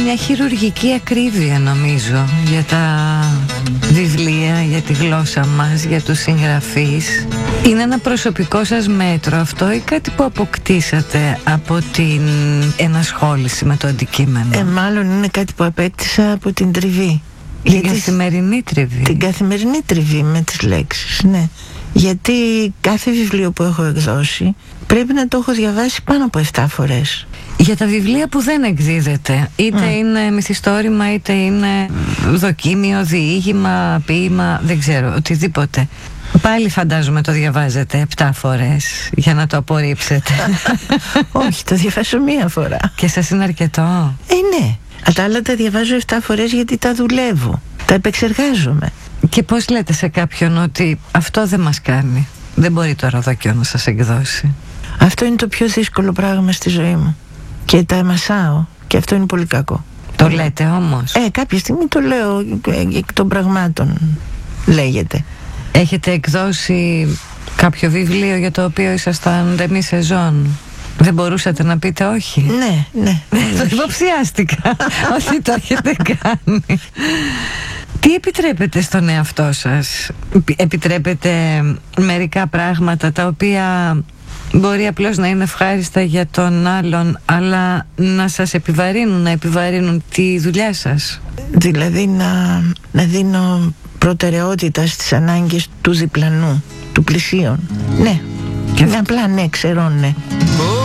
μια χειρουργική ακρίβεια, νομίζω, για τα βιβλία, για τη γλώσσα μας, για τους συγγραφείς. Είναι ένα προσωπικό σας μέτρο αυτό ή κάτι που αποκτήσατε από την ενασχόληση με το αντικείμενο? Μάλλον είναι κάτι που απέκτησα από την τριβή. Την καθημερινή τριβή. Την καθημερινή τριβή με τις λέξεις, ναι. Γιατί κάθε βιβλίο που έχω εκδώσει πρέπει να το έχω διαβάσει πάνω από 7 φορές. Για τα βιβλία που δεν εκδίδεται, είτε είναι μυθιστόρημα, είτε είναι δοκίμιο, διήγημα, ποίημα, δεν ξέρω, οτιδήποτε, πάλι φαντάζομαι το διαβάζετε 7 φορές για να το απορρίψετε. Όχι, το διαβάζω 1 φορά. Και σας είναι αρκετό? Ναι. Τα άλλα τα διαβάζω 7 φορές γιατί τα δουλεύω, τα επεξεργάζομαι. Και πώς λέτε σε κάποιον ότι αυτό δεν μας κάνει, δεν μπορεί το Ροδόκιο να σας εκδώσει? Αυτό είναι το πιο δύσκολο πράγμα στη ζωή μου και τα μασάω, και αυτό είναι πολύ κακό. Το λέτε όμως? Κάποια στιγμή το λέω, εκ των πραγμάτων λέγεται. Έχετε εκδώσει κάποιο βιβλίο για το οποίο ήσασταν ντεμή σεζόν? Δεν μπορούσατε να πείτε όχι? Ναι. Το υποψιάστηκα ότι το έχετε κάνει. Τι επιτρέπετε στον εαυτό σας? Επιτρέπετε μερικά πράγματα τα οποία μπορεί απλώς να είναι ευχάριστα για τον άλλον, αλλά να σας επιβαρύνουν, να επιβαρύνουν τη δουλειά σας? Δηλαδή να δίνω προτεραιότητα στις ανάγκες του διπλανού, του πλησίον. Ναι. Και απλά ναι, ξέρω, ναι.